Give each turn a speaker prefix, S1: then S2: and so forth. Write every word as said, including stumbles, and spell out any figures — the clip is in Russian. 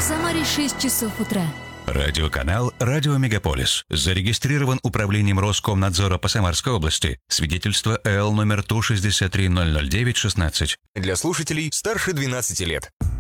S1: Самаре шесть часов утра.
S2: Радиоканал «Радио Мегаполис». Зарегистрирован управлением Роскомнадзора по Самарской области. Свидетельство Л номер Ту шестьдесят три ноль ноль девять шестнадцать.
S3: Для слушателей старше двенадцати лет.